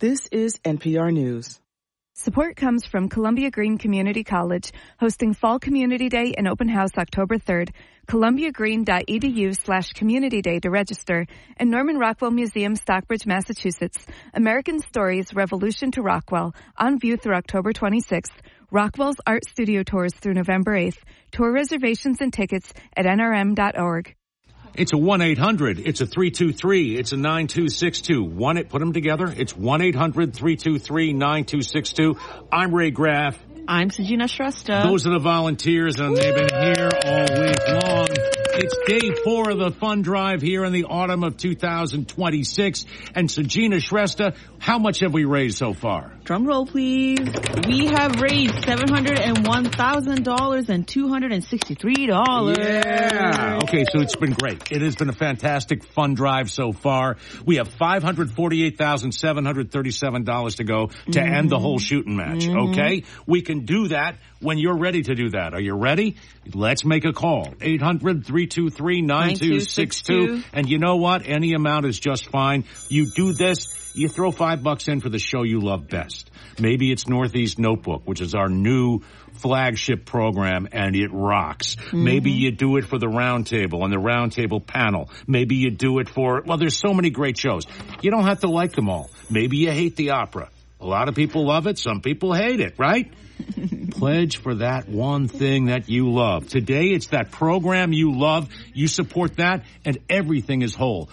This is NPR News. Support comes from Columbia Green Community College, hosting Fall Community Day and Open House October 3rd. ColumbiaGreen.edu/Community Day to register. And Norman Rockwell Museum, Stockbridge, Massachusetts. American Stories, Revolution to Rockwell. On view through October 26th. Rockwell's Art Studio tours through November 8th. Tour reservations and tickets at nrm.org. It's a 1-800. It's a 323. It's a 9262. Put them together. It's 1-800-323-9262. I'm Ray Graff. I'm Sajina Shrestha. Those are the volunteers, and they've been here all week long. It's day 4 of the fund drive here in the autumn of 2026. And Sajina Shrestha, how much have we raised so far? Drum roll, please. We have raised $701,000 and $263. Yeah. Okay, so it's been great. It has been a fantastic fund drive so far. We have $548,737 to go to end the whole shooting match. Okay? We can do that when you're ready to do that. Are you ready? Let's make a call. 800-323-9262. And you know what? Any amount is just fine. You do this, you throw $5 in for the show you love best. Maybe it's Northeast Notebook, which is our new flagship program, and it rocks. Maybe you do it for the Roundtable and the Roundtable panel. Maybe you do it for, well, there's so many great shows. You don't have to like them all. Maybe you hate the opera. A lot of people love it. Some people hate it, right? Pledge for that one thing that you love. Today, it's that program you love. You support that, and everything is whole.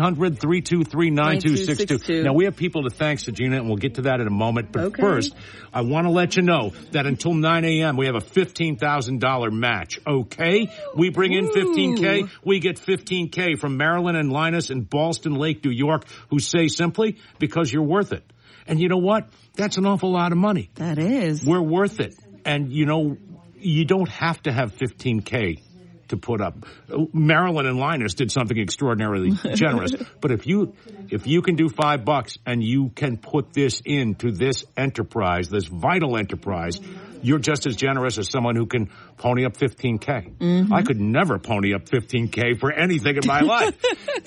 800-323-9262. Now, we have people to thank, Sajina, and we'll get to that in a moment. But first, I want to let you know that until 9 a.m., we have a $15,000 match, okay? We bring in $15K. We get $15K from Marilyn and Linus in Ballston Lake, New York, who say simply, because you're worth it. And you know what? That's an awful lot of money. That is. We're worth it. And, you know, you don't have to have $15K to put up. Marilyn and Linus did something extraordinarily generous. But if you can do $5 and you can put this into this enterprise, this vital enterprise, you're just as generous as someone who can pony up $15K. I could never pony up $15K for anything in my life.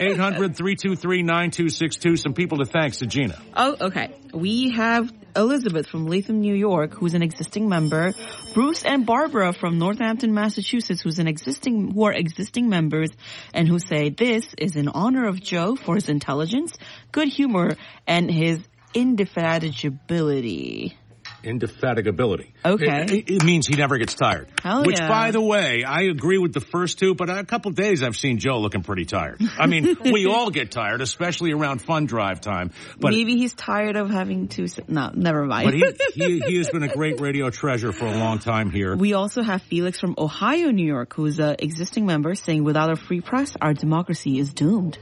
800-323-9262. Some people to thank, Sajina. Oh, okay. We have Elizabeth from Latham, New York, who's an existing member. Bruce and Barbara from Northampton, Massachusetts, who are existing members, and who say this is in honor of Joe for his intelligence, good humor, and his indefatigability. Indefatigability. Okay. It means he never gets tired. Hell Which, yeah. by the way, I agree with the first two, but a couple of days I've seen Joe looking pretty tired. I mean, we all get tired, especially around fund drive time. But maybe he's tired of having to... No, never mind. But he has been a great radio treasure for a long time here. We also have Felix from Ohio, New York, who's an existing member, saying, without a free press, our democracy is doomed.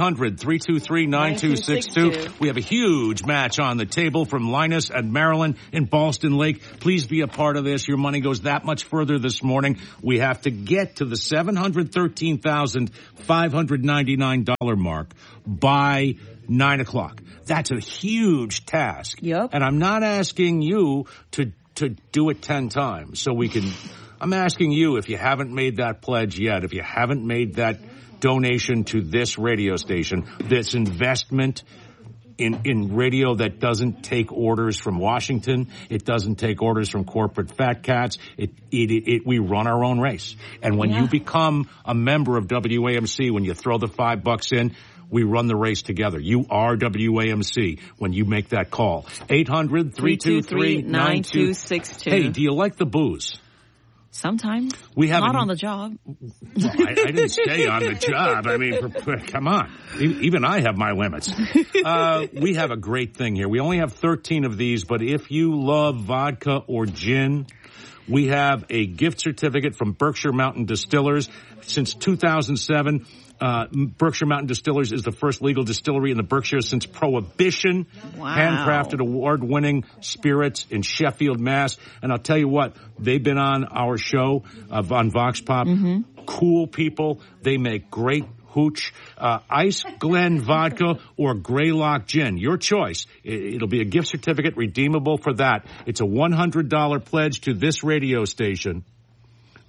800-323-9262. We have a huge match on the table from Linus and Marilyn in Ballston Lake. Please be a part of this. Your money goes that much further this morning. We have to get to the $713,599 mark by 9 o'clock. That's a huge task. Yep. And I'm not asking you to do it 10 times so we can... I'm asking you, if you haven't made that pledge yet, if you haven't made that donation to this radio station, this investment in radio that doesn't take orders from Washington, it doesn't take orders from corporate fat cats. We run our own race. And when you become a member of WAMC, when you throw the $5 in, we run the race together. You are WAMC when you make that call. 800-323-9262. Hey, do you like the booze? Sometimes. Not on the job. Well, I didn't stay on the job. I mean, come on. Even I have my limits. We have a great thing here. We only have 13 of these, but if you love vodka or gin, we have a gift certificate from Berkshire Mountain Distillers. Since 2007, Berkshire Mountain Distillers is the first legal distillery in the Berkshires since Prohibition. Wow. Handcrafted, award-winning spirits in Sheffield, Mass. And I'll tell you what, they've been on our show on Vox Pop. Cool people. They make great hooch. Ice Glen vodka or Greylock gin. Your choice. It'll be a gift certificate redeemable for that. It's a $100 pledge to this radio station.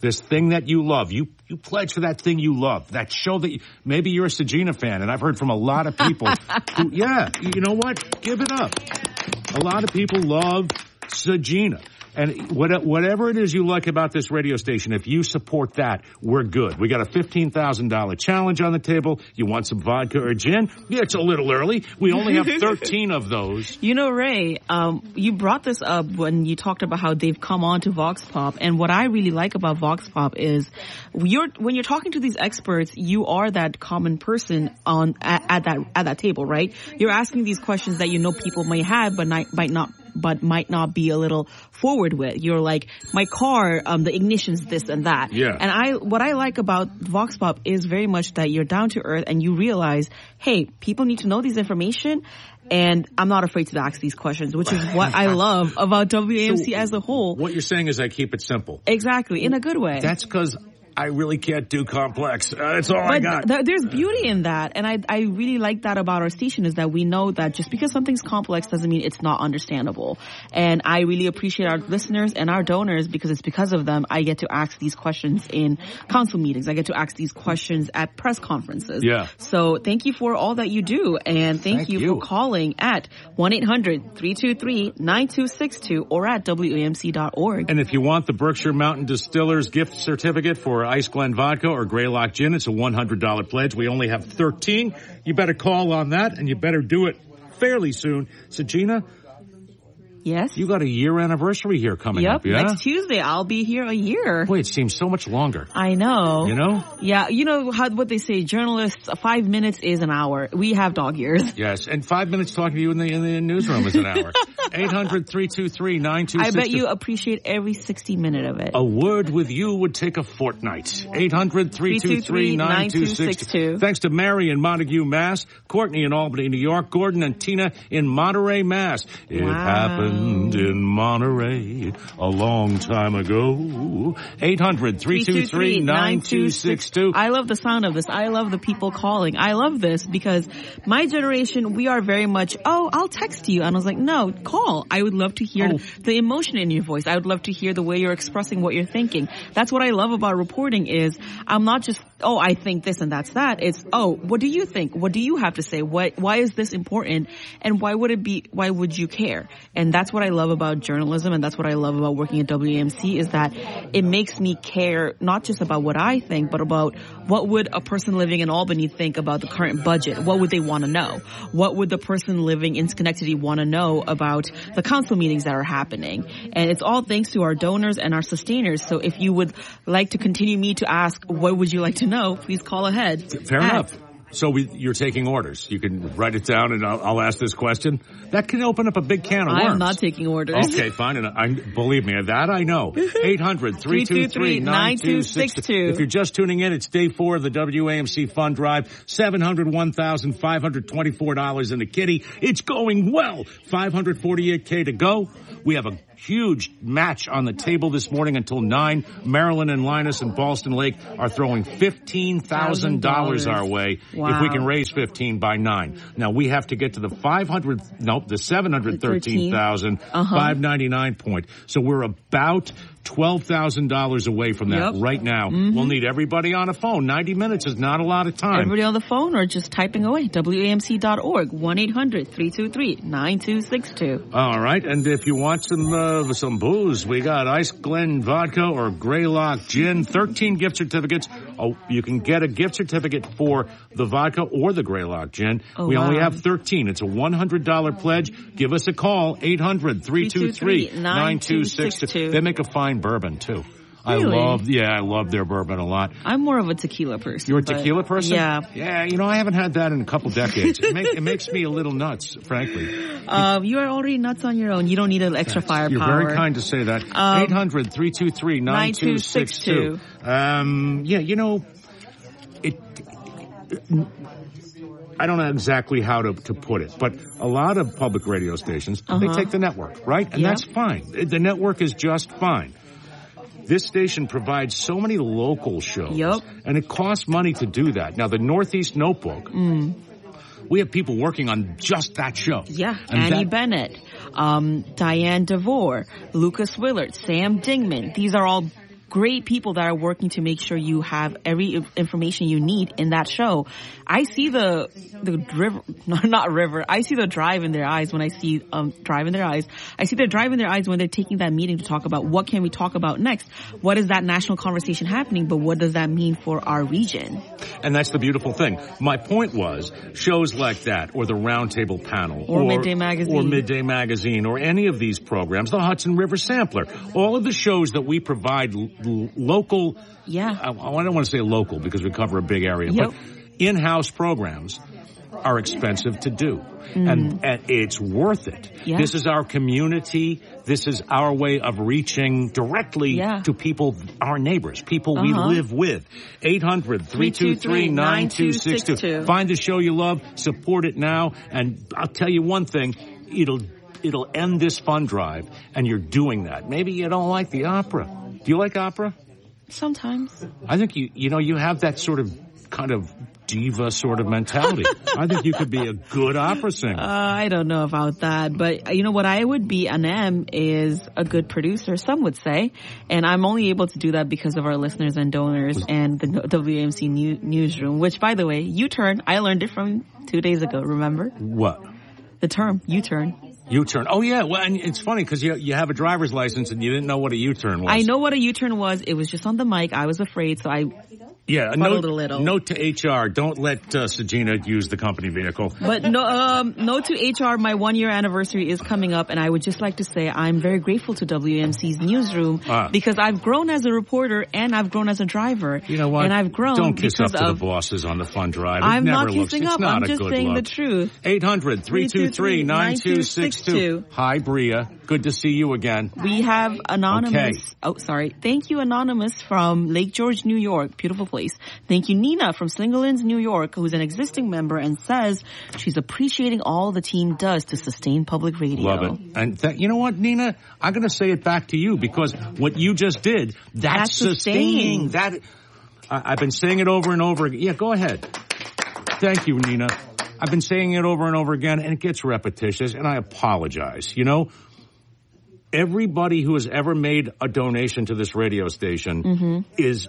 this thing that you love. You pledge for that thing you love. That show that maybe you're a Sagina fan, and I've heard from a lot of people who, you know what? Give it up. A lot of people love Sagina. And whatever it is you like about this radio station, if you support that, we're good. We got a $15,000 challenge on the table. You want some vodka or gin? Yeah, it's a little early. We only have 13 of those. You know, Ray, you brought this up when you talked about how they've come on to Vox Pop. And what I really like about Vox Pop is when you're talking to these experts, you are that common person at that table, right? You're asking these questions that you know people may have, but might not be a little forward with. You're like, my car, the ignition's this and that. Yeah. And what I like about Vox Pop is very much that you're down to earth and you realize, hey, people need to know this information. And I'm not afraid to ask these questions, which is what I love about WAMC as a whole. What you're saying is I keep it simple. Exactly, in a good way. That's because I really can't do complex. That's all I got. There's beauty in that. And I really like that about our station is that we know that just because something's complex doesn't mean it's not understandable. And I really appreciate our listeners and our donors because it's because of them I get to ask these questions in council meetings. I get to ask these questions at press conferences. Yeah. So thank you for all that you do. And thank you for calling at 1-800-323-9262 or at WAMC.org. And if you want the Berkshire Mountain Distillers gift certificate for Ice Glen Vodka or Greylock Gin, it's a $100 pledge. We only have 13. You better call on that, and you better do it fairly soon. Sagina? Yes? You got a year anniversary here coming up, yeah? Next Tuesday, I'll be here a year. Boy, it seems so much longer. I know. You know? Yeah, you know what they say, journalists, 5 minutes is an hour. We have dog years. Yes, and 5 minutes talking to you in the newsroom is an hour. 800-323-9262. I bet you appreciate every 60 minute of it. A word with you would take a fortnight. 800-323-9262. Thanks to Mary in Montague, Mass, Courtney in Albany, New York, Gordon and Tina in Monterey, Mass. It happened in Monterey a long time ago. 800-323-9262. I love the sound of this. I love the people calling. I love this because my generation, we are very much, I'll text you. And I was like, no, call. I would love to hear the emotion in your voice. I would love to hear the way you're expressing what you're thinking. That's what I love about reporting is I'm not just, I think this and that's that. It's, what do you think? What do you have to say? Why is this important? And why would you care? And that's what I love about journalism, and that's what I love about working at WAMC is that it makes me care not just about what I think, but about what would a person living in Albany think about the current budget? What would they want to know? What would the person living in Schenectady want to know about the council meetings that are happening? And it's all thanks to our donors and our sustainers. So if you would like to continue me to ask, what would you like to know? Please call ahead. Fair enough. So you're taking orders. You can write it down, and I'll ask this question. That can open up a big can of worms. I am not taking orders. Okay, fine. And believe me, that I know. 800-323-9262. If you're just tuning in, it's day 4 of the WAMC Fund Drive. $701,524 in the kitty. It's going well. $548K to go. We have a huge match on the table this morning until 9. Marilyn and Linus and Ballston Lake are throwing $15,000 our way if we can raise 15 by 9. Now we have to get to the $713,599 point. So we're about $12,000 away from that right now. Mm-hmm. We'll need everybody on a phone. 90 minutes is not a lot of time. Everybody on the phone or just typing away. WAMC.org. 1-800-323-9262. All right. And if you want some booze, we got Ice Glen Vodka or Greylock Gin. 13 gift certificates. You can get a gift certificate for the vodka or the Greylock Gin. We only have 13. It's a $100 pledge. Give us a call. 800-323-9262. They make a fine bourbon too. Really? I love their bourbon a lot. I'm more of a tequila person. You're a tequila person? Yeah. Yeah, I haven't had that in a couple decades. It makes me a little nuts, frankly. You are already nuts on your own. You don't need an extra firepower. You're very kind to say that. 800-323-9262. I don't know exactly how to put it, but a lot of public radio stations, they take the network, right? And that's fine. The network is just fine. This station provides so many local shows, and it costs money to do that. Now, the Northeast Notebook, we have people working on just that show. Yeah, and Annie Bennett, Diane DeVore, Lucas Willard, Sam Dingman. These are all great people that are working to make sure you have every information you need in that show. I see the river, not river. I see the drive in their eyes when I see drive in their eyes. I see the drive in their eyes when they're taking that meeting to talk about what can we talk about next. What is that national conversation happening? But what does that mean for our region? And that's the beautiful thing. My point was shows like that, or the Roundtable Panel, or Midday Magazine, or any of these programs, the Hudson River Sampler, all of the shows that we provide local. Yeah, I don't want to say local because we cover a big area, yep. but in-house programs are expensive to do. And it's worth it. Yeah. This is our community. This is our way of reaching directly to people, our neighbors, people we live with. 800-323-9262. Find the show you love, support it now, and I'll tell you one thing, it'll end this fund drive, and you're doing that. Maybe you don't like the opera. Do you like opera? Sometimes. I think you have that sort of kind of diva sort of mentality. I think you could be a good opera singer. I don't know about that, but you know what I would be and am is a good producer, some would say, and I'm only able to do that because of our listeners and donors and the WAMC newsroom, which, by the way, U-turn, I learned it from 2 days ago, remember? What? The term, U-turn. U-turn. Oh, yeah. Well, and it's funny because you have a driver's license and you didn't know what a U-turn was. I know what a U-turn was. It was just on the mic. I was afraid, so I... Yeah, note to HR, don't let Sajina use the company vehicle. But note to HR, my 1-year anniversary is coming up, and I would just like to say I'm very grateful to WMC's newsroom because I've grown as a reporter and I've grown as a driver. You know what? And I've grown Don't kiss up to the bosses on the fun drive. I'm not kissing up. I'm just saying the truth. 800-323-9262. Hi, Bria. Good to see you again. We have Anonymous. Okay. Oh, sorry. Thank you, Anonymous from Lake George, New York. Beautiful place. Thank you, Nina from Slingerlands, New York, who's an existing member and says she's appreciating all the team does to sustain public radio. Love it. And you know what, Nina? I'm going to say it back to you because what you just did, that's sustaining. I've been saying it over and over again. Yeah, go ahead. Thank you, Nina. I've been saying it over and over again, and it gets repetitious, and I apologize. You know, everybody who has ever made a donation to this radio station is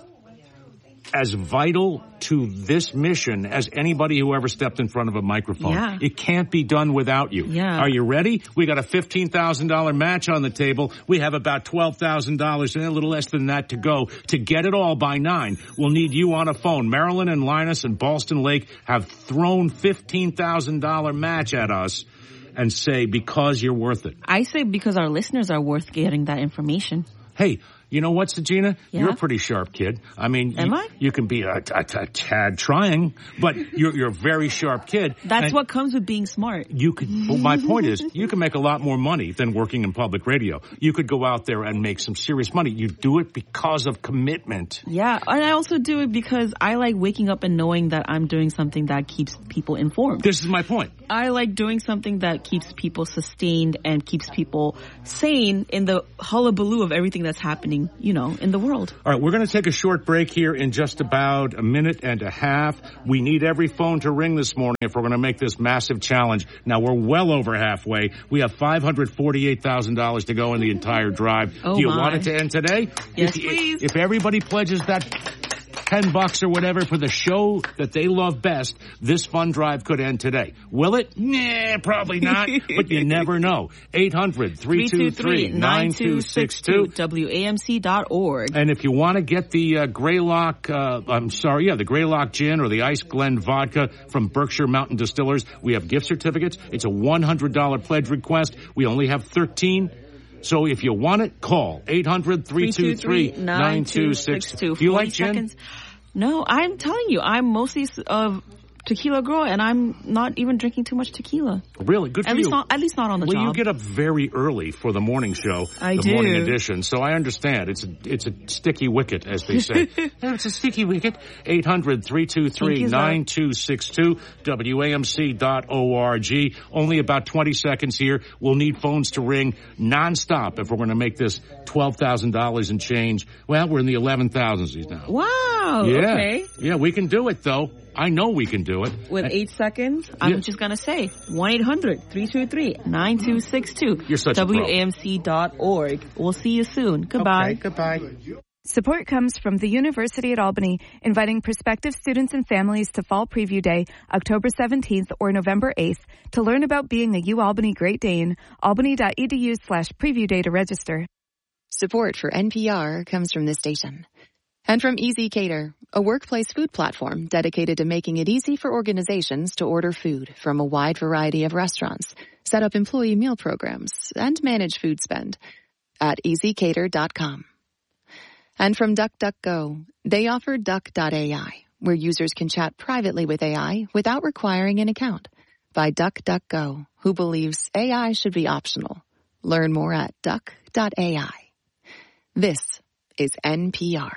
as vital to this mission as anybody who ever stepped in front of a microphone. Yeah. It can't be done without you. Yeah. Are you ready? We got a $15,000 match on the table. We have about $12,000 and a little less than that to go. To get it all by 9, we'll need you on a phone. Marilyn and Linus and Ballston Lake have thrown $15,000 match at us and say, because you're worth it. I say because our listeners are worth getting that information. Hey, you know what, Sajina? Yeah? You're a pretty sharp kid. I mean, you can be a tad trying, but you're a very sharp kid. That's what comes with being smart. Well, my point is, you can make a lot more money than working in public radio. You could go out there and make some serious money. You do it because of commitment. Yeah, and I also do it because I like waking up and knowing that I'm doing something that keeps people informed. This is my point. I like doing something that keeps people sustained and keeps people sane in the hullabaloo of everything that's happening, you know, in the world. All right, we're going to take a short break here in just about a minute and a half. We need every phone to ring this morning if we're going to make this massive challenge. Now, we're well over halfway. We have $548,000 to go in the entire drive. Oh, do you want it to end today? Yes, please. If everybody pledges that $10 or whatever for the show that they love best, this fund drive could end today. Will it? Nah, probably not, but you never know. 800-323-9262. WAMC.org. And if you want to get the Greylock, the Greylock Gin or the Ice Glen Vodka from Berkshire Mountain Distillers, we have gift certificates. It's a $100 pledge request. We only have 13. So if you want it, call 800-323-9262. Do you like gin? Seconds. No, I'm telling you, I'm mostly of tequila girl, and I'm not even drinking too much tequila. Really? Good for you. At least not on the job. Well, you get up very early for the morning show, the morning edition, so I understand. It's a sticky wicket, as they say. It's a sticky wicket. 800-323-9262, WAMC.org. Only about 20 seconds here. We'll need phones to ring nonstop if we're going to make this $12,000 and change. Well, we're in the 11,000s now. Wow. Yeah. Okay. Yeah, we can do it, though. I know we can do it. With 8 seconds, I'm just going to say 1-800-323-9262. You're such WAMC.org. We'll see you soon. Goodbye. Okay, goodbye. Support comes from the University at Albany, inviting prospective students and families to Fall Preview Day, October 17th or November 8th, to learn about being a UAlbany Great Dane. Albany.edu/preview day to register. Support for NPR comes from this station. And from Easy Cater, a workplace food platform dedicated to making it easy for organizations to order food from a wide variety of restaurants, set up employee meal programs, and manage food spend at easycater.com. And from DuckDuckGo, they offer Duck.ai, where users can chat privately with AI without requiring an account. By DuckDuckGo, who believes AI should be optional. Learn more at Duck.ai. This is NPR.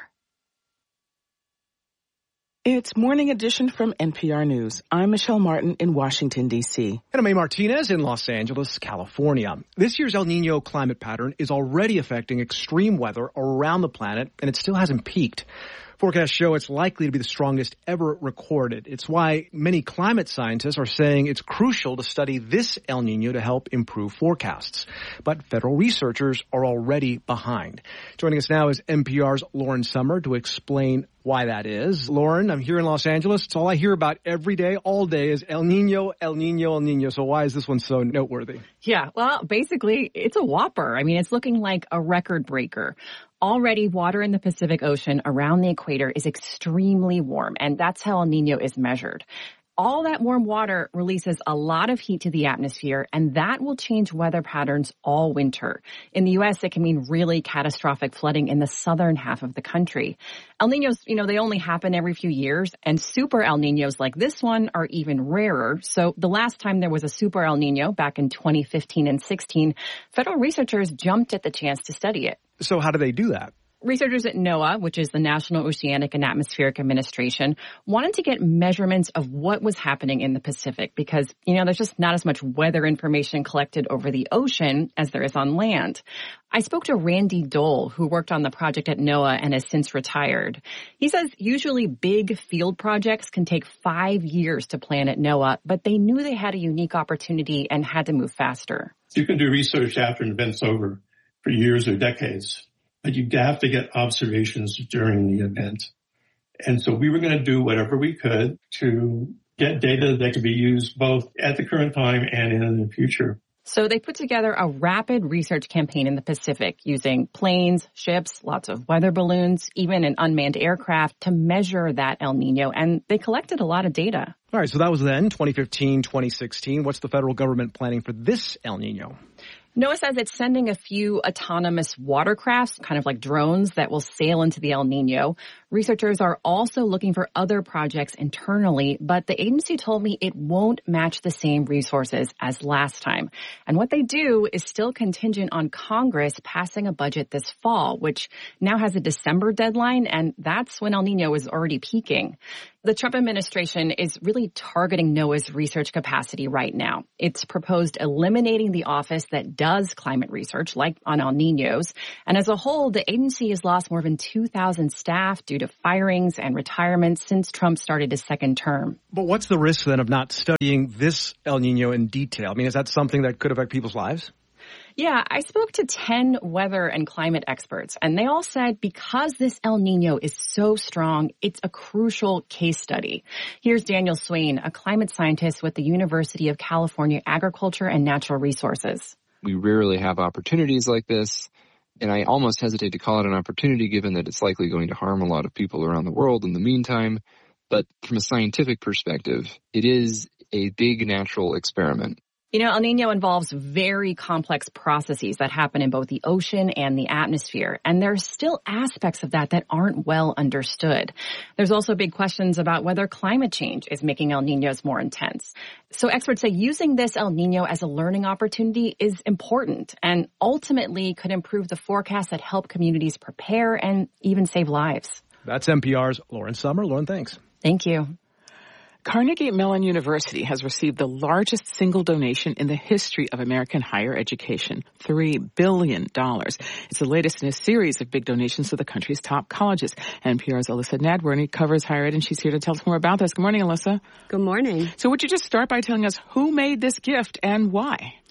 It's Morning Edition from NPR News. I'm Michelle Martin in Washington, D.C. And I'm A. Martinez in Los Angeles, California. This year's El Niño climate pattern is already affecting extreme weather around the planet, and it still hasn't peaked. Forecasts show it's likely to be the strongest ever recorded. It's why many climate scientists are saying it's crucial to study this El Niño to help improve forecasts. But federal researchers are already behind. Joining us now is NPR's Lauren Sommer to explain why that is. Lauren, I'm here in Los Angeles. It's all I hear about every day, all day is El Niño, El Niño, El Niño. So why is this one so noteworthy? Yeah, well, basically, it's a whopper. I mean, it's looking like a record breaker. Already, water in the Pacific Ocean around the equator is extremely warm, and that's how El Niño is measured. All that warm water releases a lot of heat to the atmosphere, and that will change weather patterns all winter. In the U.S., it can mean really catastrophic flooding in the southern half of the country. El Niños, they only happen every few years, and super El Niños like this one are even rarer. So the last time there was a super El Niño, back in 2015 and 16, federal researchers jumped at the chance to study it. So how do they do that? Researchers at NOAA, which is the National Oceanic and Atmospheric Administration, wanted to get measurements of what was happening in the Pacific because, there's just not as much weather information collected over the ocean as there is on land. I spoke to Randy Dole, who worked on the project at NOAA and has since retired. He says usually big field projects can take 5 years to plan at NOAA, but they knew they had a unique opportunity and had to move faster. You can do research after an event's over for years or decades. But you have to get observations during the event. And so we were going to do whatever we could to get data that could be used both at the current time and in the future. So they put together a rapid research campaign in the Pacific using planes, ships, lots of weather balloons, even an unmanned aircraft to measure that El Niño. And they collected a lot of data. All right, so that was then 2015, 2016. What's the federal government planning for this El Niño? NOAA says it's sending a few autonomous watercrafts, kind of like drones, that will sail into the El Niño. Researchers are also looking for other projects internally, but the agency told me it won't match the same resources as last time. And what they do is still contingent on Congress passing a budget this fall, which now has a December deadline, and that's when El Niño is already peaking. The Trump administration is really targeting NOAA's research capacity right now. It's proposed eliminating the office that does climate research, like on El Niños. And as a whole, the agency has lost more than 2,000 staff due to firings and retirements since Trump started his second term. But what's the risk then of not studying this El Niño in detail? I mean, is that something that could affect people's lives? Yeah, I spoke to 10 weather and climate experts, and they all said because this El Niño is so strong, it's a crucial case study. Here's Daniel Swain, a climate scientist with the University of California Agriculture and Natural Resources. We rarely have opportunities like this, and I almost hesitate to call it an opportunity given that it's likely going to harm a lot of people around the world in the meantime. But from a scientific perspective, it is a big natural experiment. El Niño involves very complex processes that happen in both the ocean and the atmosphere, and there are still aspects of that aren't well understood. There's also big questions about whether climate change is making El Niños more intense. So experts say using this El Niño as a learning opportunity is important and ultimately could improve the forecasts that help communities prepare and even save lives. That's NPR's Lauren Sommer. Lauren, thanks. Thank you. Carnegie Mellon University has received the largest single donation in the history of American higher education, $3 billion. It's the latest in a series of big donations to the country's top colleges. NPR's Alyssa Nadworny covers higher ed, and she's here to tell us more about this. Good morning, Alyssa. Good morning. So would you just start by telling us who made this gift and why?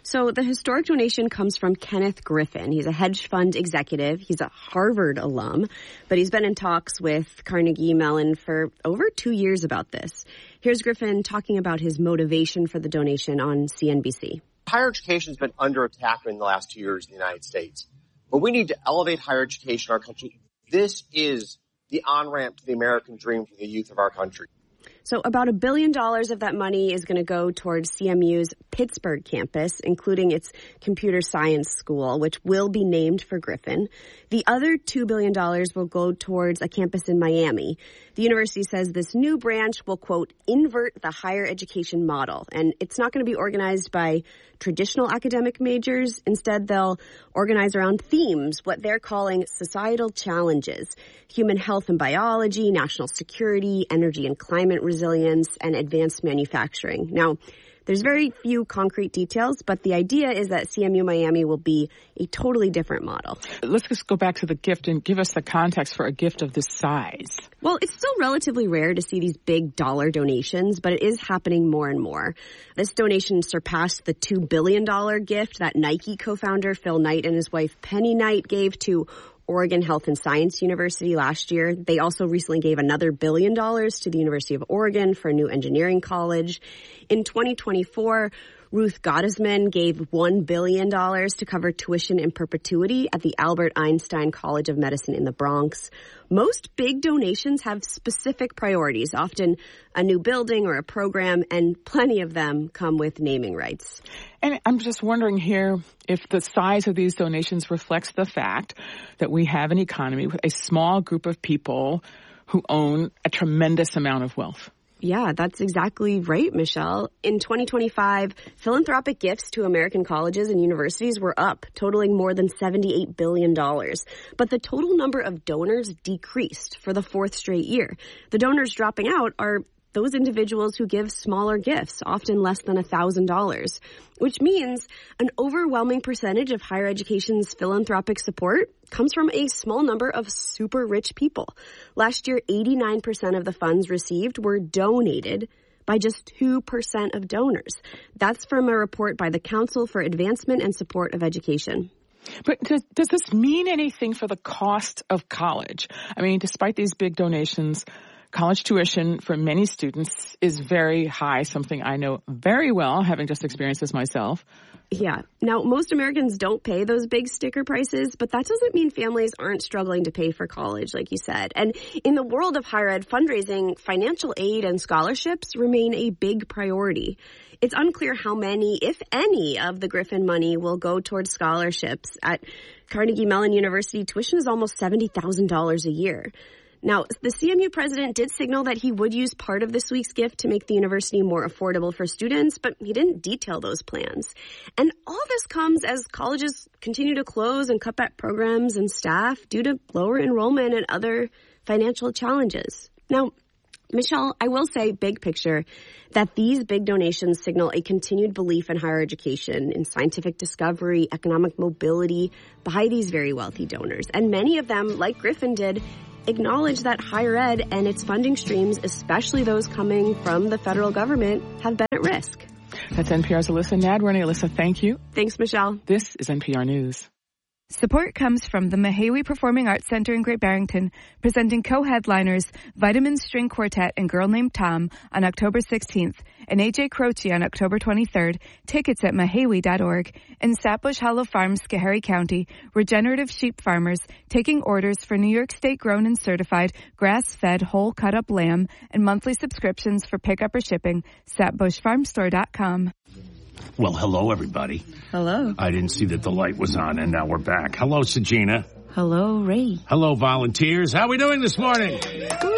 So the historic donation comes from Kenneth Griffin. He's a hedge fund executive. He's a Harvard alum, but he's been in talks with Carnegie Mellon for over 2 years about this. Here's Griffin talking about his motivation for the donation on CNBC. Higher education has been under attack in the last 2 years in the United States, but we need to elevate higher education in our country. This is the on-ramp to the American dream for the youth of our country. So about $1 billion of that money is going to go towards CMU's Pittsburgh campus, including its computer science school, which will be named for Griffin. The other $2 billion will go towards a campus in Miami. The university says this new branch will, quote, invert the higher education model. And it's not going to be organized by traditional academic majors. Instead, they'll organize around themes, what they're calling societal challenges: human health and biology, national security, energy and climate resilience, and advanced manufacturing. Now, there's very few concrete details, but the idea is that CMU Miami will be a totally different model. Let's just go back to the gift and give us the context for a gift of this size. Well, it's still relatively rare to see these big dollar donations, but it is happening more and more. This donation surpassed the $2 billion gift that Nike co-founder Phil Knight and his wife Penny Knight gave to Oregon Health and Science University last year. They also recently gave another $1 billion to the University of Oregon for a new engineering college. In 2024, Ruth Gottesman gave $1 billion to cover tuition in perpetuity at the Albert Einstein College of Medicine in the Bronx. Most big donations have specific priorities, often a new building or a program, and plenty of them come with naming rights. And I'm just wondering here if the size of these donations reflects the fact that we have an economy with a small group of people who own a tremendous amount of wealth. Yeah, that's exactly right, Michelle. In 2025, philanthropic gifts to American colleges and universities were up, totaling more than $78 billion. But the total number of donors decreased for the fourth straight year. The donors dropping out are those individuals who give smaller gifts, often less than $1,000, which means an overwhelming percentage of higher education's philanthropic support comes from a small number of super rich people. Last year, 89% of the funds received were donated by just 2% of donors. That's from a report by the Council for Advancement and Support of Education. But does this mean anything for the cost of college? I mean, despite these big donations, college tuition for many students is very high, something I know very well, having just experienced this myself. Yeah. Now, most Americans don't pay those big sticker prices, but that doesn't mean families aren't struggling to pay for college, like you said. And in the world of higher ed fundraising, financial aid and scholarships remain a big priority. It's unclear how many, if any, of the Griffin money will go towards scholarships. At Carnegie Mellon University, tuition is almost $70,000 a year. Now, the CMU president did signal that he would use part of this week's gift to make the university more affordable for students, but he didn't detail those plans. And all this comes as colleges continue to close and cut back programs and staff due to lower enrollment and other financial challenges. Now, Michelle, I will say, big picture, that these big donations signal a continued belief in higher education, in scientific discovery, economic mobility by these very wealthy donors. And many of them, like Griffin did, acknowledge that higher ed and its funding streams, especially those coming from the federal government, have been at risk. That's NPR's Alyssa Nadworny. Alyssa, thank you. Thanks, Michelle. This is NPR News. Support comes from the Mahawi Performing Arts Center in Great Barrington, presenting co-headliners Vitamin String Quartet and Girl Named Tom on October 16th, and AJ Croce on October 23rd. Tickets at mahawi.org. And Sapbush Hollow Farms, Schoharie County, regenerative sheep farmers taking orders for New York State grown and certified grass-fed whole cut-up lamb and monthly subscriptions for pickup or shipping. SapbushFarmstore.com. Well, hello, everybody. Hello. I didn't see that the light was on, and now we're back. Hello, Sagina. Hello, Ray. Hello, volunteers. How are we doing this morning? I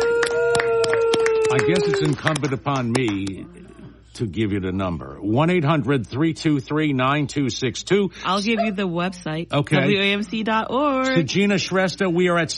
guess it's incumbent upon me to give you the number. 1-800-323-9262. I'll give you the website. Okay. WAMC.org. Sagina Shrestha, we are at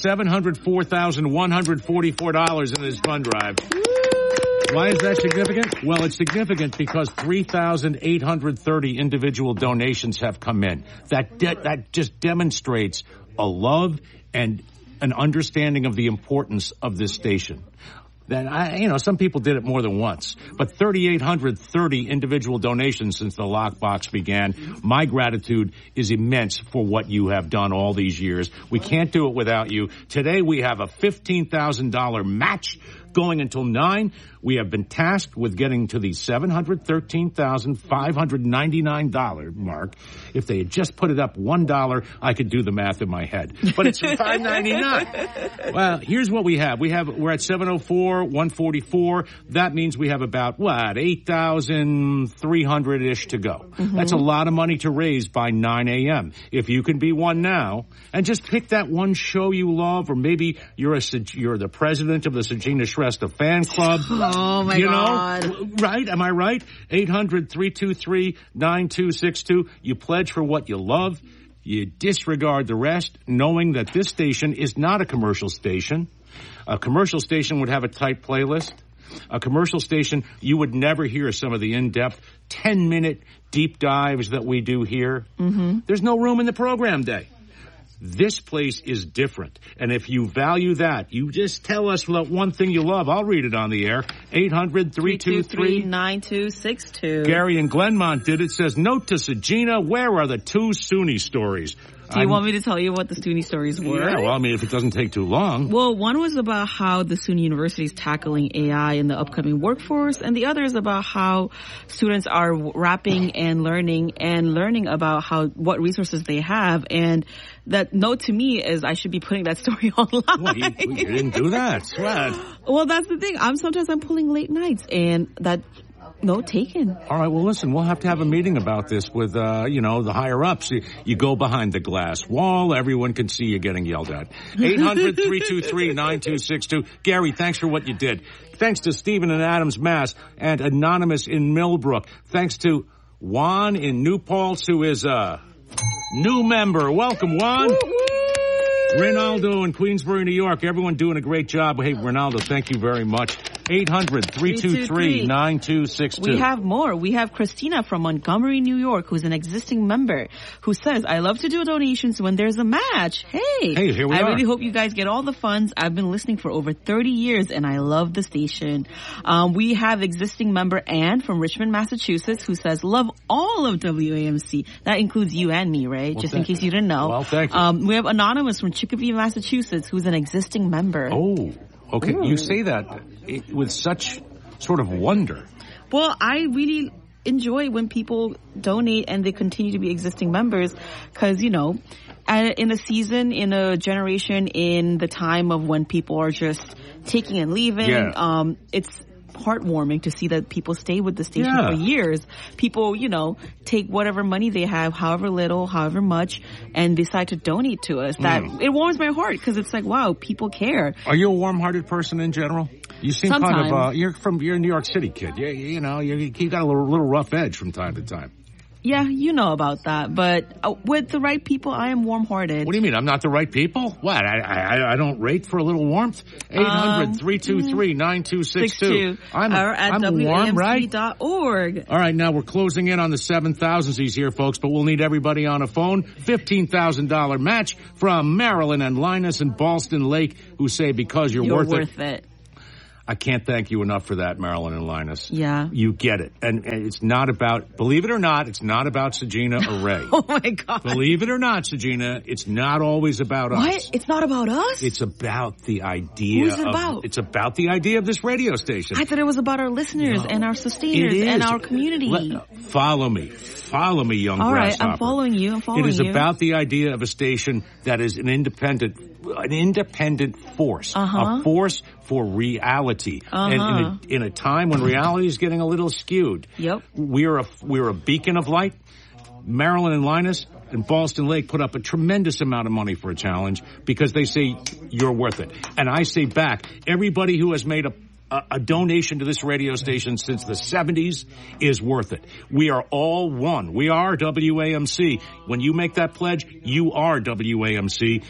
$704,144 in this fund drive. Why is that significant? Well, it's significant because 3,830 individual donations have come in. That just demonstrates a love and an understanding of the importance of this station. then some people did it more than once, but 3,830 individual donations since the lockbox began. My gratitude is immense for what you have done all these years. We can't do it without you. Today we have a $15,000 match going until 9. We have been tasked with getting to the $713,599 mark. If they had just put it up $1, I could do the math in my head. But it's $5.99. Well, here's what we have. We're at 704, 144. That means we have about 8,300-ish to go. Mm-hmm. That's a lot of money to raise by 9 a.m. If you can be one now and just pick that one show you love, or maybe you're the president of the Sagina Shrestha fan club. Oh, my God. Right? Am I right? 800-323-9262. You pledge for what you love. You disregard the rest, knowing that this station is not a commercial station. A commercial station would have a tight playlist. A commercial station, you would never hear some of the in-depth 10-minute deep dives that we do here. Mm-hmm. There's no room in the program day. This place is different. And if you value that, you just tell us that one thing you love. I'll read it on the air. 800-323-9262. Gary in Glenmont did it. Says, note to Sagina, where are the 2 SUNY stories? Do you want me to tell you what the SUNY stories were? Yeah, well, I mean, if it doesn't take too long. Well, one was about how the SUNY University is tackling AI in the upcoming workforce, and the other is about how students are rapping and learning about what resources they have. And that note to me is I should be putting that story online. Well, you didn't do that. What? Well, that's the thing. Sometimes I'm pulling late nights, and that... No taken. All right, well, listen, we'll have to have a meeting about this with, the higher-ups. You go behind the glass wall. Everyone can see you getting yelled at. 800-323-9262. Gary, thanks for what you did. Thanks to Stephen in Adams, Mass. and Anonymous in Millbrook. Thanks to Juan in New Paltz, who is a new member. Welcome, Juan. Woo-hoo! Ronaldo in Queensbury, New York. Everyone doing a great job. Hey, Ronaldo, thank you very much. 800-323-9262. We have more. We have Christina from Montgomery, New York, who's an existing member, who says, I love to do donations when there's a match. Hey, here we are. I really hope you guys get all the funds. I've been listening for over 30 years, and I love the station. We have existing member Ann from Richmond, Massachusetts, who says, love all of WAMC. That includes you and me, Ray, just in case you didn't know. Well, thank you. We have Anonymous from Chicopee, Massachusetts, who's an existing member. Oh. Okay, you say that with such sort of wonder. Well, I really enjoy when people donate and they continue to be existing members because, in a season, in a generation, in the time of when people are just taking and leaving, it's heartwarming to see that people stay with the station for years. People, take whatever money they have, however little, however much, and decide to donate to us. That it warms my heart because it's like, wow, people care. Are you a warm-hearted person in general? You seem Sometimes. kind of you're a New York City kid. You got a little rough edge from time to time. Yeah, you know about that. But with the right people, I am warm-hearted. What do you mean? I'm not the right people? What? I don't rate for a little warmth? 800-323-9262. I'm warm, right? WAMC.org. All right, now we're closing in on the 7,000s here, folks, but we'll need everybody on a phone. $15,000 match from Marilyn and Linus and Ballston Lake, who say because you're worth it. I can't thank you enough for that, Marilyn and Linus. Yeah. You get it. And it's not about, believe it or not, it's not about Sagina or Ray. Oh, my God. Believe it or not, Sagina, it's not always about us. What? It's not about us? It's about the idea. Who's it about? It's about the idea of this radio station. I thought it was about our listeners and our sustainers and our community. Follow me, young grasshopper. All right, I'm following you. It is about the idea of a station that is an independent force, a force for reality. And in a time when reality is getting a little skewed, we're a beacon of light. Marilyn and Linus and Ballston Lake put up a tremendous amount of money for a challenge because they say you're worth it. And I say back, everybody who has made a donation to this radio station since the 70s is worth it. We are all one. We are WAMC. When you make that pledge, you are WAMC.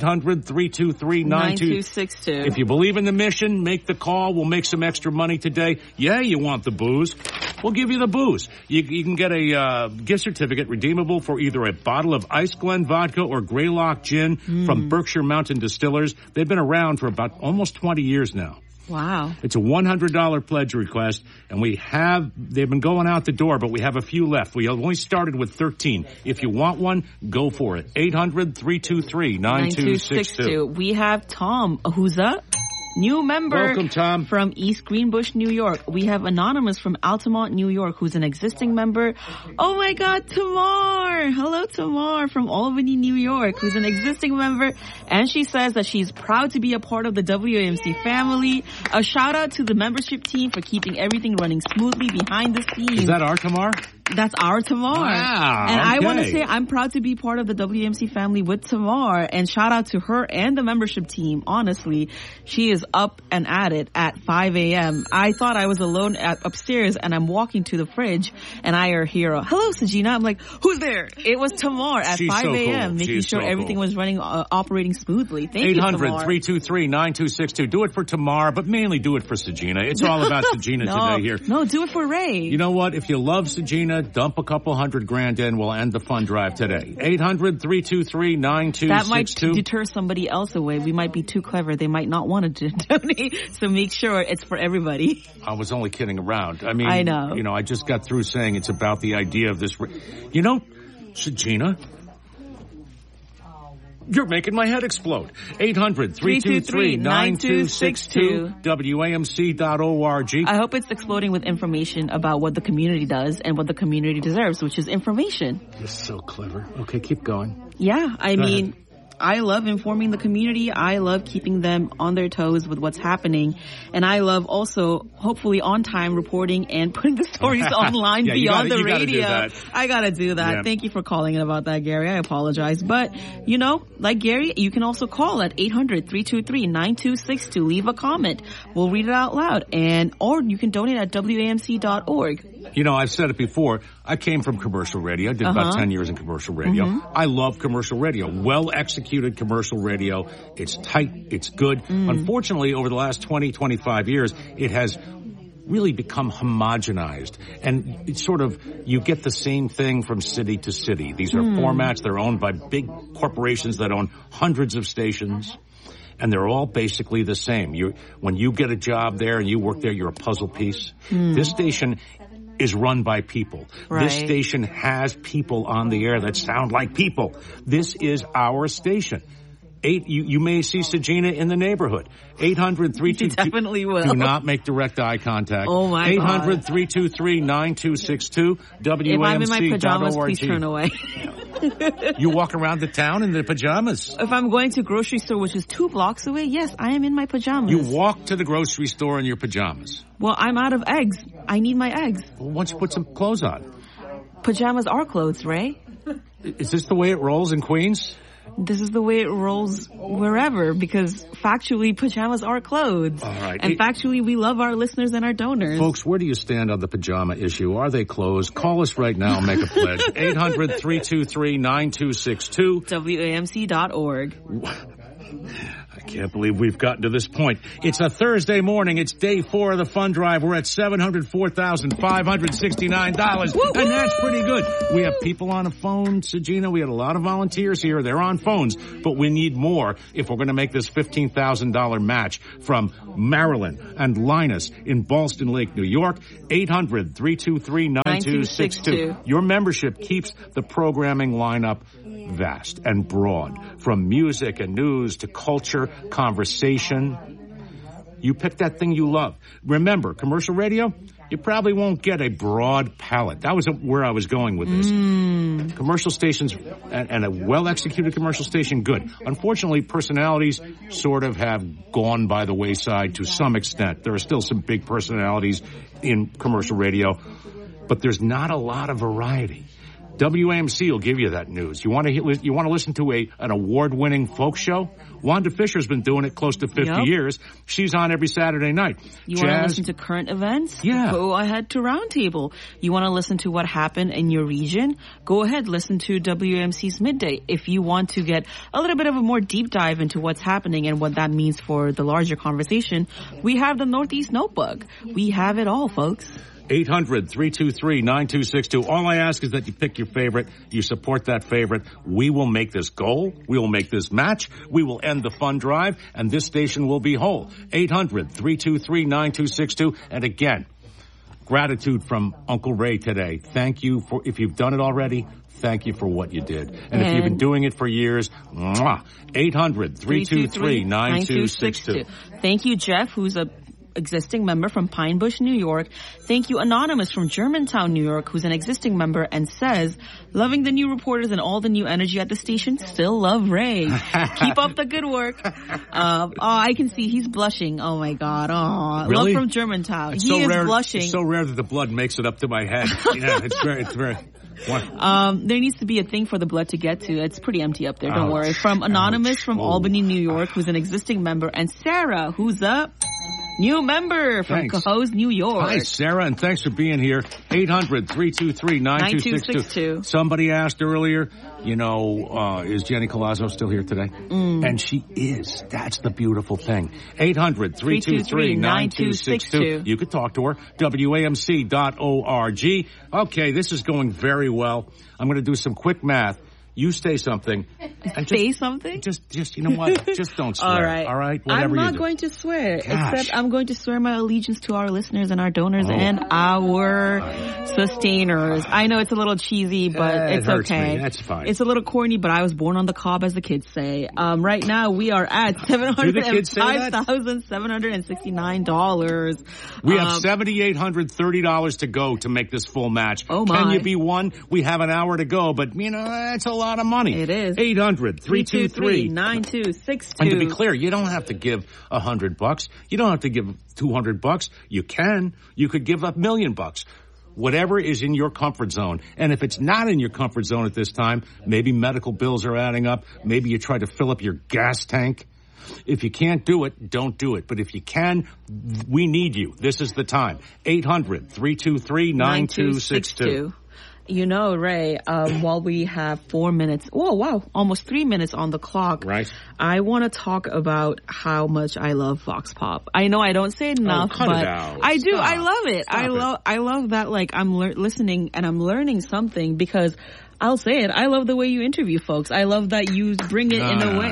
800-323-9262. If you believe in the mission, make the call. We'll make some extra money today. Yeah, you want the booze? We'll give you the booze. You can get a gift certificate redeemable for either a bottle of Ice Glen vodka or Greylock gin from Berkshire Mountain Distillers. They've been around for about almost 20 years now. Wow. It's a $100 pledge request, and they've been going out the door, but we have a few left. We only started with 13. If you want one, go for it. 800-323-9262. We have Tom, who's a new member. Welcome, Tom. From East Greenbush, New York. We have Anonymous from Altamont, New York, who's an existing member. Oh my God, Tamar! Hello, Tamar from Albany, New York, who's an existing member. And she says that she's proud to be a part of the WAMC family. A shout out to the membership team for keeping everything running smoothly behind the scenes. Is that our Tamar? That's our Tamar. Wow. And okay. I want to say I'm proud to be part of the WMC family with Tamar, and shout out to her and the membership team. Honestly, she is up and at it at 5 a.m. I thought I was alone upstairs, and I'm walking to the fridge, and I hear, hello, Sajina. I'm like, who's there? It was Tamar at 5 a.m. making sure everything was running, operating smoothly. Thank you, Tamar. 800-323-9262. Do it for Tamar, but mainly do it for Sajina. It's all about Sajina today here. No, do it for Ray. You know what? If you love Sajina, dump a couple $100,000 in. We'll end the fund drive today. 800-323-9262. That might deter somebody else away. We might be too clever. They might not want to donate. So make sure it's for everybody. I was only kidding around. I mean, I know. You know, I just got through saying it's about the idea of this. You know, Sajina, you're making my head explode. 800-323-9262. WAMC.org. I hope it's exploding with information about what the community does and what the community deserves, which is information. You're so clever. Okay, keep going. Yeah, I mean, I love informing the community. I love keeping them on their toes with what's happening. And I love also, hopefully, on-time reporting and putting the stories online beyond the radio. I gotta do that. Yeah. Thank you for calling in about that, Gary. I apologize. But, you know, like Gary, you can also call at 800-323-9262. Leave a comment. We'll read it out loud. Or you can donate at WAMC.org. You know, I've said it before. I came from commercial radio. I did about 10 years in commercial radio. I love commercial radio. Well-executed commercial radio. It's tight. It's good. Unfortunately, over the last 20, 25 years, it has really become homogenized. And it's sort of, you get the same thing from city to city. These are formats. They're owned by big corporations that own hundreds of stations. And they're all basically the same. When you get a job there and you work there, you're a puzzle piece. This station is run by people. Right. This station has people on the air that sound like people. This is our station. You may see Sajina in the neighborhood. 800-322. Definitely will. Do not make direct eye contact. Oh my God. 800-323-9262. WAMC.org. If I'm in my pajamas, please turn away. You walk around the town in the pajamas. If I'm going to grocery store, which is 2 blocks away, yes, I am in my pajamas. You walk to the grocery store in your pajamas. Well, I'm out of eggs. I need my eggs. Well, why don't you put some clothes on? Pajamas are clothes, Ray. Is this the way it rolls in Queens? This is the way it rolls wherever, because factually, pajamas are clothes. All right. And factually, we love our listeners and our donors. Folks, where do you stand on the pajama issue? Are they clothes? Call us right now and make a pledge. 800-323-9262. WAMC.org. I can't believe we've gotten to this point. It's a Thursday morning. It's day 4 of the fund drive. We're at $704,569. And that's pretty good. We have people on the phone, Sajina. We had a lot of volunteers here. They're on phones. But we need more if we're going to make this $15,000 match from Marilyn and Linus in Ballston Lake, New York. 800-323-9262. Your membership keeps the programming lineup vast and broad, from music and news to culture, conversation. You pick that thing you love. Remember, commercial radio, you probably won't get a broad palette. That was where I was going with this. Commercial stations and a well-executed commercial station, good. Unfortunately, personalities sort of have gone by the wayside to some extent. There are still some big personalities in commercial radio, but there's not a lot of variety. WAMC will give you that news. You want to listen to an award-winning folk show? Wanda Fisher's been doing it close to 50 years. She's on every Saturday night. You want to listen to current events? Yeah. Go ahead to Roundtable. You want to listen to what happened in your region? Go ahead, listen to WAMC's Midday. If you want to get a little bit of a more deep dive into what's happening and what that means for the larger conversation, we have the Northeast Notebook. We have it all, folks. 800-323-9262. All I ask is that you pick your favorite. You support that favorite. We will make this goal. We will make this match. We will end the fund drive, and this station will be whole. 800-323-9262. And again, gratitude from Uncle Ray today. Thank you for, if you've done it already, thank you for what you did. And if you've been doing it for years, 800-323-9262. Thank you, Jeff, who's a existing member from Pine Bush, New York. Thank you, Anonymous from Germantown, New York, who's an existing member and says, loving the new reporters and all the new energy at the station. Still love Ray. Keep up the good work. I can see he's blushing. Oh my God. Oh, really? Love from Germantown. It's he so is rare, blushing. It's so rare that the blood makes it up to my head. Yeah, it's very. There needs to be a thing for the blood to get to. It's pretty empty up there. Don't worry. From Anonymous from Albany, New York, who's an existing member, and Sarah, who's a new member from Cohoes, New York. Hi, Sarah, and thanks for being here. 800-323-9262. Somebody asked earlier, is Jenny Colazzo still here today? And she is. That's the beautiful thing. 800-323-9262. You could talk to her. WAMC.org. Okay, this is going very well. I'm going to do some quick math. You say something. And say something? Just you know what? Just don't swear. All right? Whatever I'm not you do. going to swear. Gosh. Except I'm going to swear my allegiance to our listeners and our donors and our sustainers. I know it's a little cheesy, but it's okay. Me. That's fine. It's a little corny, but I was born on the cob, as the kids say. Right now, we are at $705,769. We have $7,830 to go to make this full match. Oh, my. Can you be one? We have an hour to go, but, that's a lot of money. It is. 800-323-9262. And to be clear, you don't have to give $100. You don't have to give $200. You can. You could give $1 million. Whatever is in your comfort zone. And if it's not in your comfort zone at this time, maybe medical bills are adding up. Maybe you try to fill up your gas tank. If you can't do it, don't do it. But if you can, we need you. This is the time. 800-323-9262. Ray, while we have 4 minutes, almost 3 minutes on the clock. Right. I want to talk about how much I love Vox Pop. I know I don't say it enough, cut but it out. I do. Stop. I love it. I love that, I'm listening and I'm learning something because I'll say it. I love the way you interview folks. I love that you bring it in a way,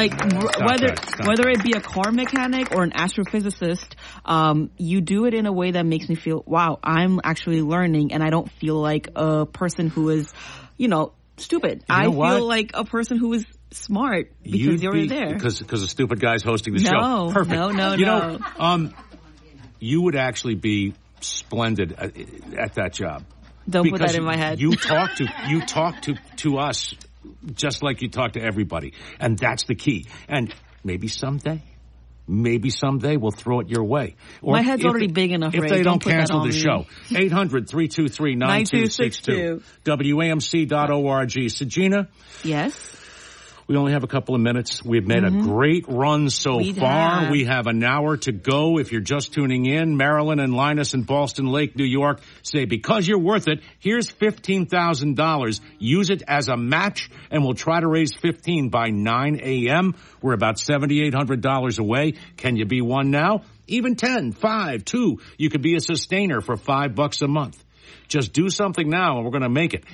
whether it be a car mechanic or an astrophysicist, you do it in a way that makes me feel, wow, I'm actually learning, and I don't feel like a person who is, stupid. I feel like a person who is smart because you're there. Because a stupid guy's hosting the show. Perfect. No. You would actually be splendid at that job. Don't put that in my head. You talk to us just like you talk to everybody. And that's the key. And maybe someday we'll throw it your way. Or my head's already big enough, if Ray. they don't put cancel that on the me. show. 800-323-9262. WAMC.org. Sagina? Yes? We only have a couple of minutes. We've made a great run so far. We have an hour to go. If you're just tuning in, Marilyn and Linus in Ballston Lake, New York say, because you're worth it, here's $15,000. Use it as a match, and we'll try to raise 15 by 9 a.m. We're about $7,800 away. Can you be one now? Even 10, 5, 2. You could be a sustainer for $5 a month. Just do something now, and we're going to make it.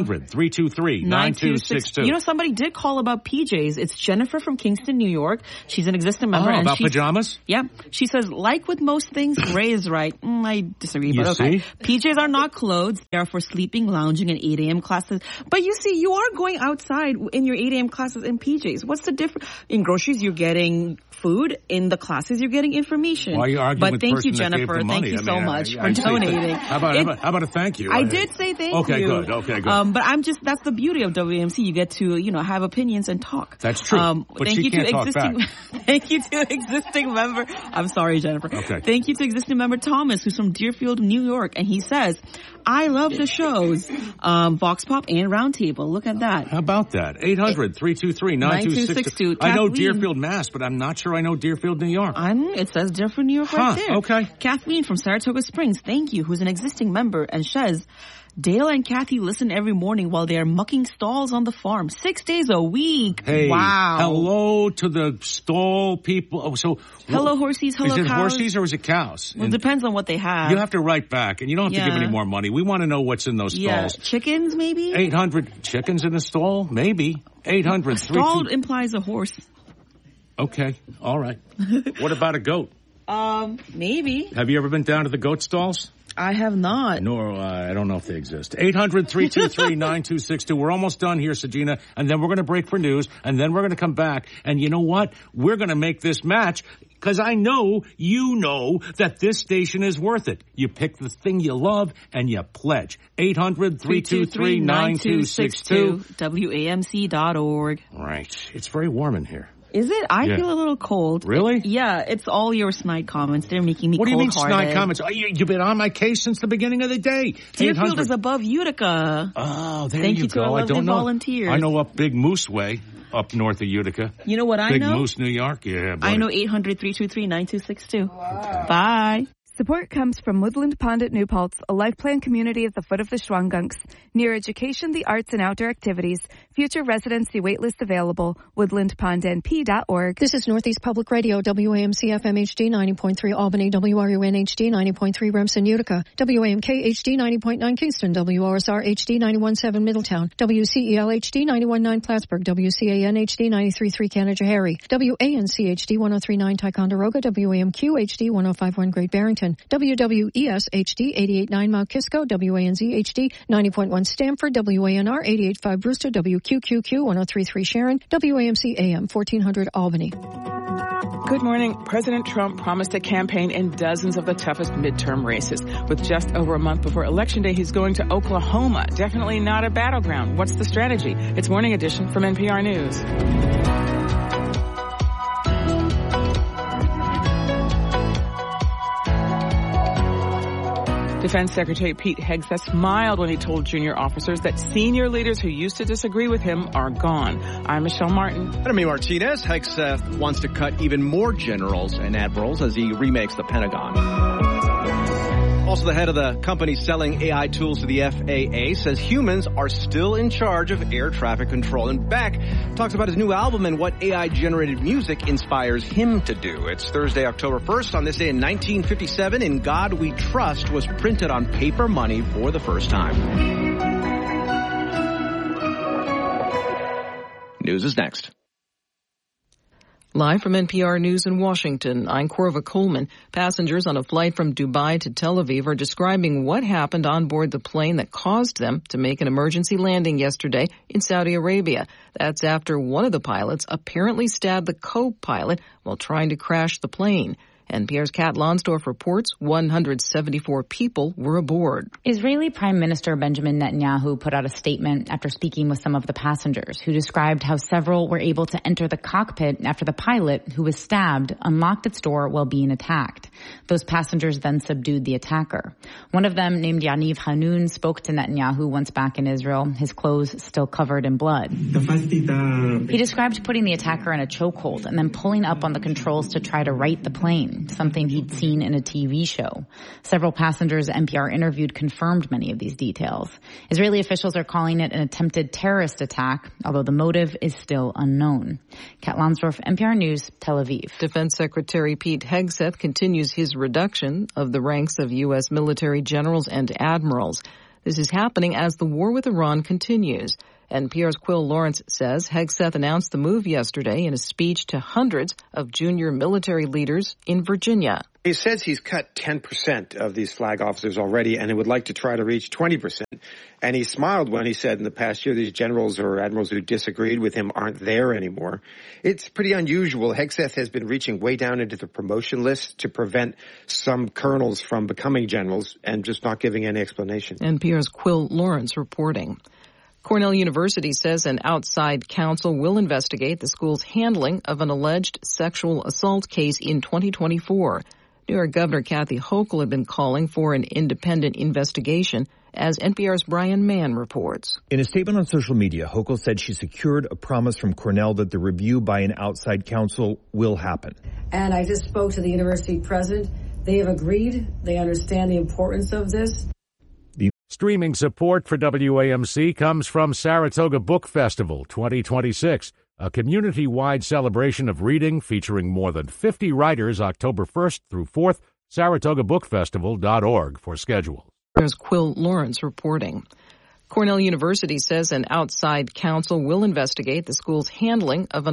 800-323-9262. Somebody did call about PJs. It's Jennifer from Kingston, New York. She's an existing member. About pajamas? Yeah. She says, like with most things, Ray is right. I disagree, but okay. See? PJs are not clothes. They are for sleeping, lounging, and 8 a.m. classes. But you see, you are going outside in your 8 a.m. classes in PJs. What's the difference? In groceries, you're getting food. In the classes, you're getting information. Why are you arguing with the person Jennifer. that gave the money? Thank you so much for donating. How about a thank you? I did say thank you. Okay, good. But that's the beauty of WAMC. You get to, have opinions and talk. That's true. But she can't talk back. Thank you to existing member. I'm sorry, Jennifer. Okay. Thank you to existing member Thomas, who's from Deerfield, New York. And he says, I love the shows, Vox Pop and Roundtable. Look at that. How about that? 800-323-9262. I know Deerfield, Mass, but I'm not sure I know Deerfield, New York. It says Deerfield, New York right there. Okay. Kathleen from Saratoga Springs, thank you, who's an existing member, and says, Dale and Kathy listen every morning while they are mucking stalls on the farm 6 days a week. Hey, wow. Hello to the stall people. Oh, so hello horsies, hello cows. Is it horsies or is it cows? Well, it depends on what they have. You have to write back, and you don't have to give any more money. We want to know what's in those stalls. Chickens, maybe? 800 chickens in a stall? Maybe. 800. A stall implies a horse. Okay, all right. What about a goat? Maybe. Have you ever been down to the goat stalls? I have not. Nor, I don't know if they exist. 800-323-9262. We're almost done here, Sagina, and then we're going to break for news, and then we're going to come back. And you know what? We're going to make this match, because I know you know that this station is worth it. You pick the thing you love, and you pledge. 800-323-9262. WAMC.org. Right. It's very warm in here. Is it? I feel a little cold. Really? Yeah, it's all your snide comments. They're making me cold-hearted. What do you mean snide comments? Oh, you've been on my case since the beginning of the day. Deerfield is above Utica. Oh, there Thank you you go. To I don't know. Volunteers. I know up Big Moose Way, up north of Utica. You know what I know? Big Moose, New York? Yeah, buddy. I know 800-323-9262. Wow. Bye. Support comes from Woodland Pond at New Paltz, a life plan community at the foot of the Schwangunks. Near education, the arts, and outdoor activities. Future residency waitlist available. woodlandpondnp.org. This is Northeast Public Radio, WAMC FM HD 90.3 Albany, WRUN HD 90.3 Remsen, Utica, WAMK HD 90.9 Kingston, WOSR HD 91.7 Middletown, WCEL HD 91.9 Plattsburgh, WCAN HD 93.3 Canajoharie, WANC HD 103.9 Ticonderoga, WAMQ HD 105.1 Great Barrington, WWES HD 88.9 Mount Kisco, WANZ HD 90.1 Stamford, WANR 88.5 Brewster, WQQQ 103.3 Sharon, WAMC AM 1400 Albany. Good morning. President Trump promised a campaign in dozens of the toughest midterm races. With just over a month before Election Day, he's going to Oklahoma. Definitely not a battleground. What's the strategy? It's Morning Edition from NPR News. Defense Secretary Pete Hegseth smiled when he told junior officers that senior leaders who used to disagree with him are gone. I'm Michelle Martin. And I'm Martinez. Hegseth wants to cut even more generals and admirals as he remakes the Pentagon. Also, the head of the company selling AI tools to the FAA says humans are still in charge of air traffic control. And Beck talks about his new album and what AI-generated music inspires him to do. It's Thursday, October 1st. On this day in 1957, In God We Trust was printed on paper money for the first time. News is next. Live from NPR News in Washington, I'm Corva Coleman. Passengers on a flight from Dubai to Tel Aviv are describing what happened on board the plane that caused them to make an emergency landing yesterday in Saudi Arabia. That's after one of the pilots apparently stabbed the co-pilot while trying to crash the plane. NPR's Kat Lonsdorf reports 174 people were aboard. Israeli Prime Minister Benjamin Netanyahu put out a statement after speaking with some of the passengers who described how several were able to enter the cockpit after the pilot, who was stabbed, unlocked its door while being attacked. Those passengers then subdued the attacker. One of them, named Yaniv Hanun, spoke to Netanyahu once back in Israel, his clothes still covered in blood. He described putting the attacker in a chokehold and then pulling up on the controls to try to right the plane, something he'd seen in a TV show. Several passengers NPR interviewed confirmed many of these details. Israeli officials are calling it an attempted terrorist attack, although the motive is still unknown. Kat Lonsdorf, NPR News, Tel Aviv. Defense Secretary Pete Hegseth continues his reduction of the ranks of U.S. military generals and admirals. This is happening as the war with Iran continues. NPR's Quill Lawrence says Hegseth announced the move yesterday in a speech to hundreds of junior military leaders in Virginia. He says he's cut 10% of these flag officers already, and he would like to try to reach 20%. And he smiled when he said in the past year these generals or admirals who disagreed with him aren't there anymore. It's pretty unusual. Hegseth has been reaching way down into the promotion list to prevent some colonels from becoming generals and just not giving any explanation. NPR's Quill Lawrence reporting. Cornell University says an outside counsel will investigate the school's handling of an alleged sexual assault case in 2024. New York Governor Kathy Hochul had been calling for an independent investigation, as NPR's Brian Mann reports. In a statement on social media, Hochul said she secured a promise from Cornell that the review by an outside counsel will happen. And I just spoke to the university president. They have agreed. They understand the importance of this. Streaming support for WAMC comes from Saratoga Book Festival 2026, a community-wide celebration of reading featuring more than 50 writers October 1st through 4th, saratogabookfestival.org for schedules. There's Quill Lawrence reporting. Cornell University says an outside counsel will investigate the school's handling of